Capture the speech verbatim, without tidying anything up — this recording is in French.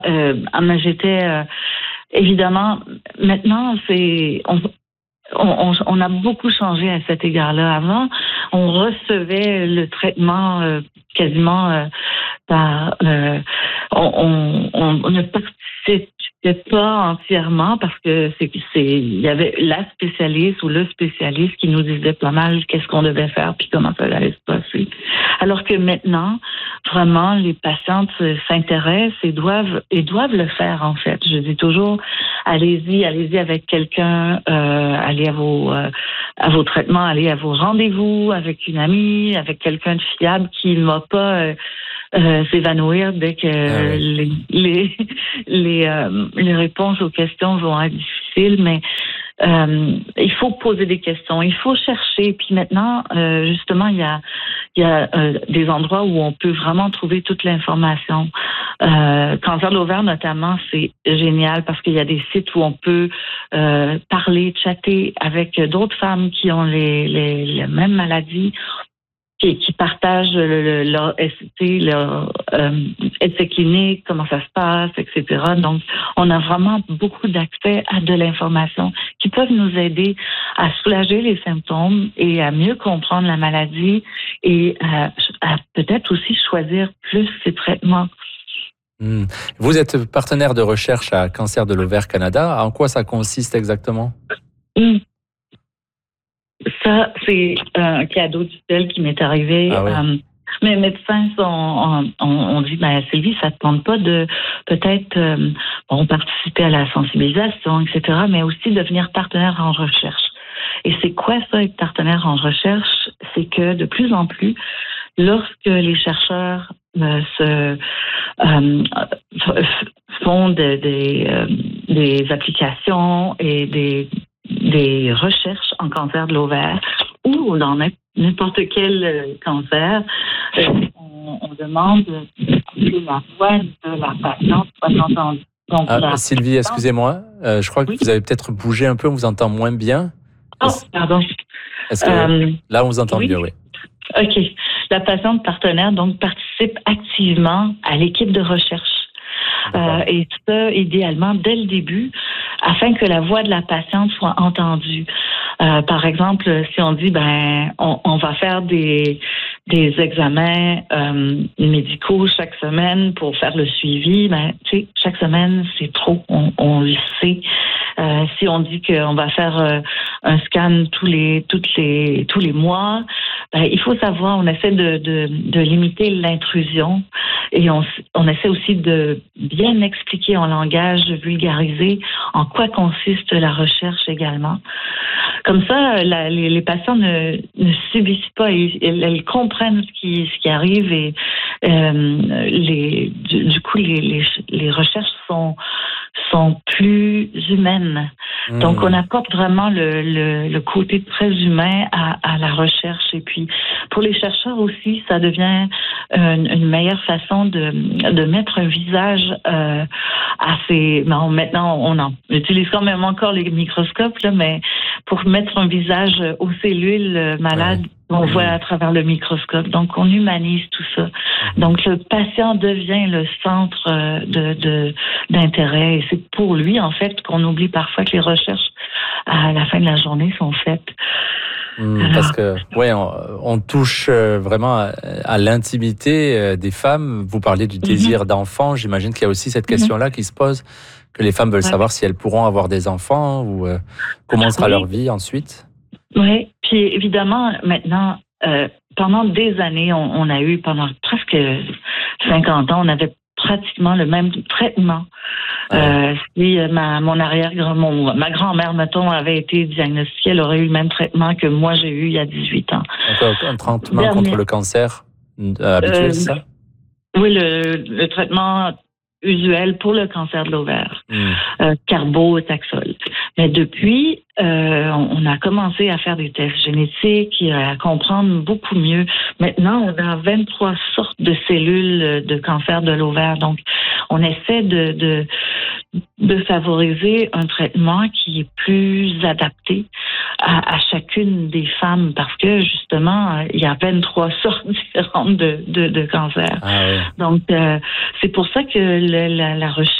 euh, mais j'étais euh, évidemment maintenant c'est on, on, on a beaucoup changé à cet égard-là. Avant, on recevait le traitement euh, quasiment euh, par euh, on, on, on ne participait pas entièrement parce que c'est c'est il y avait la spécialiste ou le spécialiste qui nous disait pas mal qu'est-ce qu'on devait faire puis comment ça allait se passer. Alors que maintenant, vraiment, les patientes s'intéressent et doivent et doivent le faire en fait. Je dis toujours, allez-y, allez-y avec quelqu'un, euh, allez à vos euh, à vos traitements, allez à vos rendez-vous avec une amie, avec quelqu'un de fiable qui ne va pas euh, euh, s'évanouir dès que Ah oui. les les les, euh, les réponses aux questions vont être difficiles, mais euh, il faut poser des questions, il faut chercher. Puis maintenant, euh, justement, il y a il y a euh, des endroits où on peut vraiment trouver toute l'information. Euh, cancer de l'ovaire notamment, c'est génial parce qu'il y a des sites où on peut euh, parler, chatter avec d'autres femmes qui ont les, les, les mêmes maladies. Qui, qui partagent le, le, leur S T, leur euh, essai clinique, comment ça se passe, et cetera. Donc, on a vraiment beaucoup d'accès à de l'information qui peuvent nous aider à soulager les symptômes et à mieux comprendre la maladie et à, à peut-être aussi choisir plus ses traitements. Mmh. Vous êtes partenaire de recherche à Cancer de l'ovaire Canada. En quoi ça consiste exactement? Mmh. Ça, c'est un cadeau du ciel qui m'est arrivé. Ah oui. Euh, mes médecins sont, on, on, on dit, ben Sylvie, ça te tente pas de peut-être euh, bon, participer à la sensibilisation, et cetera, mais aussi devenir partenaire en recherche. Et c'est quoi ça, être partenaire en recherche? C'est que de plus en plus, lorsque les chercheurs euh, se euh, font de, des, euh, des applications et des des recherches en cancer de l'ovaire ou dans n'importe quel cancer, euh, on, on demande que la voix de la patiente soit entendue. Donc, Ah, la... Sylvie, excusez-moi, euh, je crois que Oui? vous avez peut-être bougé un peu, on vous entend moins bien. Oh, Est-ce, pardon. est-ce que Euh, là, on vous entend oui? mieux, oui. OK. La patiente partenaire, donc, participe activement à l'équipe de recherche. Euh, et ça, idéalement, dès le début, afin que la voix de la patiente soit entendue. Euh, par exemple, si on dit, ben, on, on va faire des, des examens euh, médicaux chaque semaine pour faire le suivi, ben, tu sais, chaque semaine, c'est trop, on, on le sait. Euh, si on dit qu'on va faire euh, un scan tous les, toutes les, tous les mois, ben, il faut savoir, on essaie de, de, de limiter l'intrusion et on, on essaie aussi de bien expliquer en langage vulgarisé en quoi consiste la recherche également. Comme ça, la, les, les patients ne, ne subissent pas, elles, elles comprennent ce qui, ce qui arrive et euh, les, du, du coup, les, les, les recherches sont, sont plus humaines. Mmh. Donc, on apporte vraiment le, le, le côté très humain à, à la recherche. Et puis, pour les chercheurs aussi, ça devient une, une meilleure façon de, de mettre un visage euh, à ces... Bon, maintenant, on en utilise quand même encore les microscopes, là, mais pour mettre un visage aux cellules malades, ouais. On voit à travers le microscope. Donc, on humanise tout ça. Donc, le patient devient le centre de, de, d'intérêt. Et c'est pour lui, en fait, qu'on oublie parfois que les recherches, à la fin de la journée, sont faites. Mmh, Alors, parce que, ouais, on, on touche vraiment à, à l'intimité des femmes. Vous parlez du désir mm-hmm. d'enfant. J'imagine qu'il y a aussi cette question-là mm-hmm. qui se pose, que les femmes veulent ouais. savoir si elles pourront avoir des enfants ou euh, comment sera oui. leur vie ensuite. Oui, puis évidemment, maintenant, euh, pendant des années, on, on a eu, pendant presque cinquante ans, on avait pratiquement le même traitement. Ah euh, si ma, mon arrière, mon, ma grand-mère, mettons, avait été diagnostiquée, elle aurait eu le même traitement que moi j'ai eu il y a dix-huit ans. Donc, un traitement Dernier, contre le cancer euh, habituel, euh, c'est ça? Oui, le, le traitement usuel pour le cancer de l'ovaire, mmh. euh, carbotaxol. Mais depuis, euh, on a commencé à faire des tests génétiques et à comprendre beaucoup mieux. Maintenant, on a vingt-trois sortes de cellules de cancer de l'ovaire. Donc, on essaie de, de, de favoriser un traitement qui est plus adapté à, à chacune des femmes parce que justement, il y a vingt-trois sortes différentes de, de, de cancer. Ah, oui. Donc, euh, c'est pour ça que le, la, la recherche